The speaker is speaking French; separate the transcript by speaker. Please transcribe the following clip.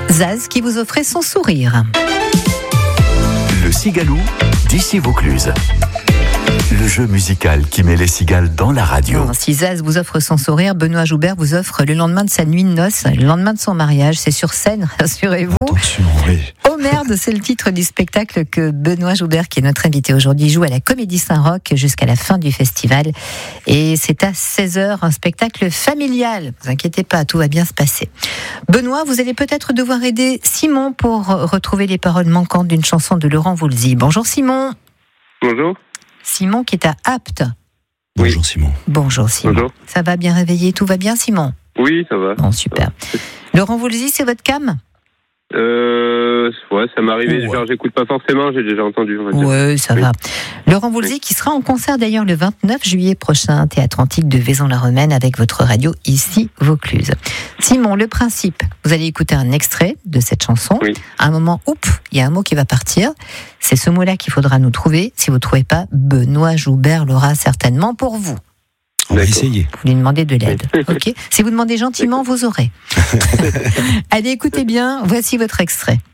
Speaker 1: Zaz qui vous offrait son sourire.
Speaker 2: Le Cigalou d'ici Vaucluse. Le jeu musical qui met les cigales dans la radio.
Speaker 1: Bon, si Zaz vous offre son sourire, Benoît Joubert vous offre le lendemain de sa nuit de noces, le lendemain de son mariage. C'est sur scène, rassurez-vous.
Speaker 2: Attention, oui.
Speaker 1: Oh merde, c'est le titre du spectacle que Benoît Joubert, qui est notre invité aujourd'hui, joue à la Comédie Saint-Roch jusqu'à la fin du festival. Et c'est à 16h, un spectacle familial. Ne vous inquiétez pas, tout va bien se passer. Benoît, vous allez peut-être devoir aider Simon pour retrouver les paroles manquantes d'une chanson de Laurent Voulzy. Bonjour Simon.
Speaker 3: Bonjour.
Speaker 1: Simon qui est à Apt.
Speaker 2: Bonjour Simon.
Speaker 1: Bonjour Simon.
Speaker 3: Bonjour.
Speaker 1: Ça va bien réveillé, tout va bien Simon?
Speaker 3: Oui, ça va.
Speaker 1: Bon, super. Laurent Voulzy, c'est votre cam?
Speaker 3: Ouais, ça m'est arrivé.
Speaker 1: Ouais.
Speaker 3: Genre, j'écoute pas forcément, j'ai déjà entendu. On va dire.
Speaker 1: Oui, ça
Speaker 3: Oui.
Speaker 1: va. Laurent Voulzy qui sera en concert d'ailleurs le 29 juillet prochain, Théâtre Antique de Vaison-la-Romaine avec votre radio ici Vaucluse. Simon, le principe, vous allez écouter un extrait de cette chanson.
Speaker 3: Oui.
Speaker 1: À un moment, il y a un mot qui va partir. C'est ce mot-là qu'il faudra nous trouver. Si vous ne trouvez pas, Benoît Joubert l'aura certainement pour vous.
Speaker 2: On va
Speaker 3: D'accord.
Speaker 2: essayer.
Speaker 1: Vous lui demandez de l'aide. Ok. Si vous demandez gentiment, vous aurez. Allez, écoutez bien. Voici votre extrait.